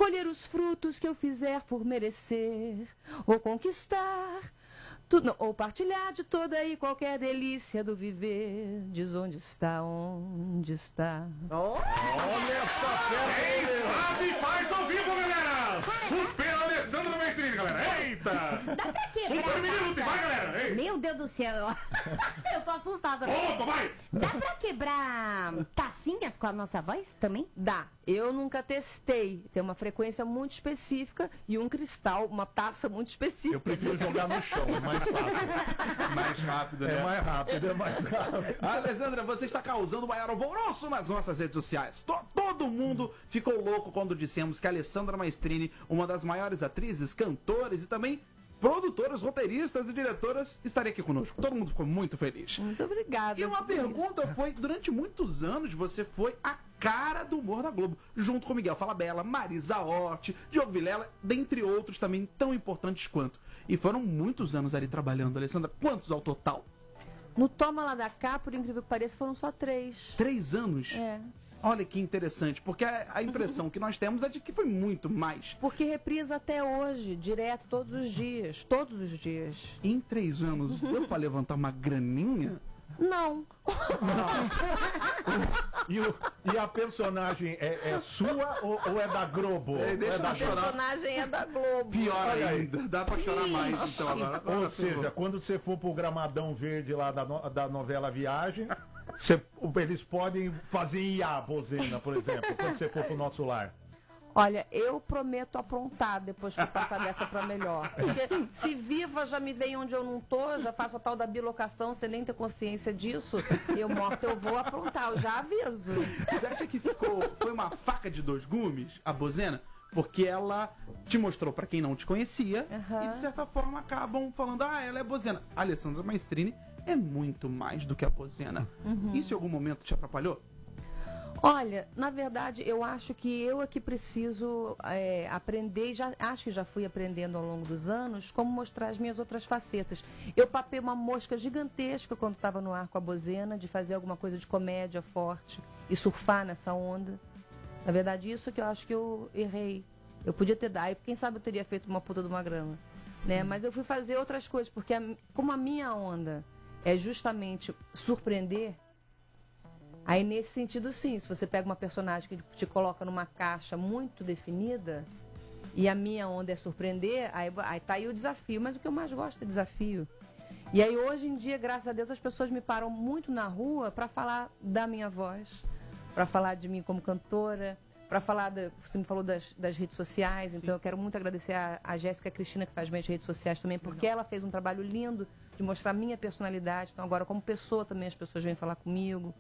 colher os frutos que eu fizer por merecer, ou conquistar tudo, não, ou partilhar de toda e qualquer delícia do viver. Diz onde está. Olha essa Quem fera! sabe faz ao vivo, galera! Super Alessandra Maestrini, galera! Eita! Dá pra quebrar. Super Minuto, vai, galera! Ei. Meu Deus do céu. Eu tô assustada. Opa, vai! Dá pra quebrar tacinhas com a nossa voz também? Dá. Eu nunca testei. Tem uma frequência muito específica e um cristal, uma taça muito específica. Eu prefiro jogar no chão, é mais fácil. Mais rápido, né? É mais rápido, é mais rápido. Alessandra, você está causando o maior alvoroço nas nossas redes sociais. Todo mundo ficou louco quando dissemos que a Alessandra Maestrini, uma das maiores atrizes, cantoras e também produtoras, roteiristas e diretoras, estaria aqui conosco. Todo mundo ficou muito feliz. Muito obrigada. E uma pergunta foi, durante muitos anos, você foi a cara do humor da Globo, junto com Miguel Falabella, Marisa Hort, Diogo Vilela, dentre outros também tão importantes quanto. E foram muitos anos ali trabalhando, Alessandra. Quantos ao total? No Toma Lá da Cá, por incrível que pareça, foram só 3. 3 anos? É. Olha que interessante, porque a impressão que nós temos é de que foi muito mais. Porque reprisa até hoje, direto, todos os dias. Todos os dias. Em 3 anos, deu pra levantar uma graninha? Não. E a personagem é sua ou é da Globo? Deixa é da eu A chorar. personagem é da Globo. Pior Olha aí. ainda, dá pra chorar mais então agora. Ou seja, quando você for pro gramadão verde lá da novela Viagem, eles podem fazer IA, Bozena, por exemplo, quando você for pro Nosso Lar. Olha, eu prometo aprontar depois que eu passar dessa pra melhor. Porque se viva já me vem onde eu não tô, já faço a tal da bilocação, você nem tem consciência disso, eu morta eu vou aprontar, eu já aviso. Você acha que foi uma faca de 2 gumes, a Bozena? Porque ela te mostrou pra quem não te conhecia Aham. e de certa forma acabam falando, ela é Bozena. A Alessandra Maestrini é muito mais do que a Bozena. Isso em algum momento te atrapalhou? Olha, na verdade, eu acho que eu aqui preciso aprender, e acho que já fui aprendendo ao longo dos anos, como mostrar as minhas outras facetas. Eu papei uma mosca gigantesca quando estava no ar com a Bozena, de fazer alguma coisa de comédia forte e surfar nessa onda. Na verdade, isso que eu acho que eu errei. Eu podia ter dado, quem sabe eu teria feito uma puta de uma grama. Né? Mas eu fui fazer outras coisas, porque como a minha onda é justamente surpreender, aí nesse sentido sim, se você pega uma personagem que te coloca numa caixa muito definida, e a minha onda é surpreender, aí tá aí o desafio, mas o que eu mais gosto é desafio. E aí hoje em dia, graças a Deus, as pessoas me param muito na rua para falar da minha voz, para falar de mim como cantora, para falar, você me falou das redes sociais, então eu quero muito agradecer a Jéssica Cristina, que faz minhas redes sociais também, porque ela fez um trabalho lindo de mostrar a minha personalidade, então agora como pessoa também as pessoas vêm falar comigo.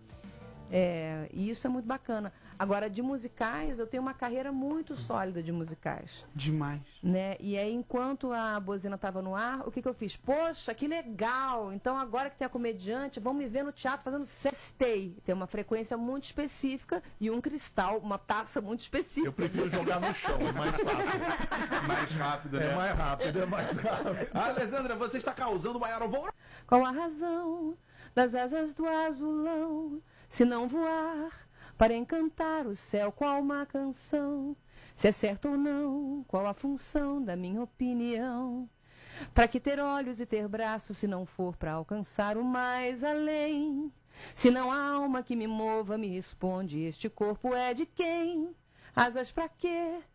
E isso é muito bacana. Agora, de musicais, eu tenho uma carreira muito sólida de musicais. Demais. Né? E aí, enquanto a Bozena estava no ar, o que eu fiz? Poxa, que legal! Então, agora que tem a comediante, vamos me ver no teatro fazendo sextei. Tem uma frequência muito específica e um cristal, uma taça muito específica. Eu prefiro jogar no chão, é mais fácil. Mais rápido, né? É mais rápido, é mais rápido. Alessandra, você está causando o maior alvoroço. Qual a razão das asas do azulão, se não voar para encantar o céu, qual uma canção? Se é certo ou não, qual a função da minha opinião? Para que ter olhos e ter braços, se não for para alcançar o mais além? Se não há alma que me mova, me responde, este corpo é de quem? Asas para quê?